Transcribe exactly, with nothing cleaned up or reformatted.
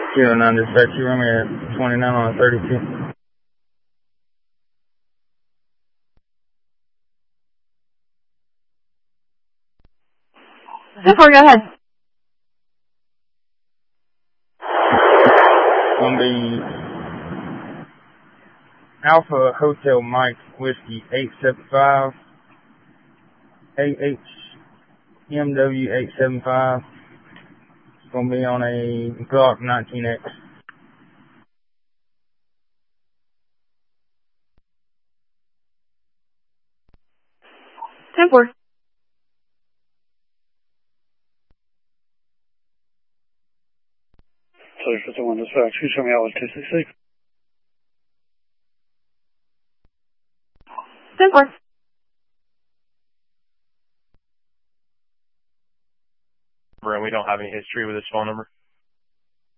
zero nine dispatch, you run me at twenty-nine on thirty-two. ten four, go ahead. Gonna be Alpha Hotel Mike Whiskey eight seven five, A H M W eight seven five. It's gonna be on a Glock nineteen X. ten four. Sorry for someone dispatch. Can you show me out with two six six? ten four. And we don't have any history with this phone number.